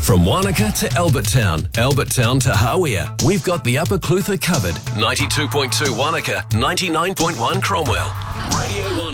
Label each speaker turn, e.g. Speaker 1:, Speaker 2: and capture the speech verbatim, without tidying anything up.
Speaker 1: From Wanaka to Albert Town, Albert Town to Hawea, we've got the Upper Clutha covered. ninety-two point two Wanaka, ninety-nine point one Cromwell.